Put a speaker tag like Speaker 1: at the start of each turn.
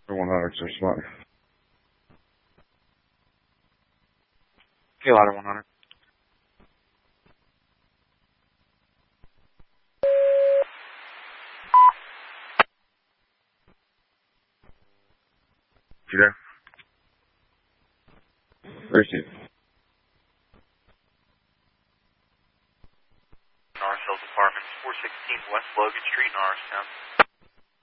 Speaker 1: 100 extra spot.
Speaker 2: Okay, ladder 100.
Speaker 1: You there? Receive.
Speaker 3: Norris Hills Apartments, 416 West Logan Street, Norristown.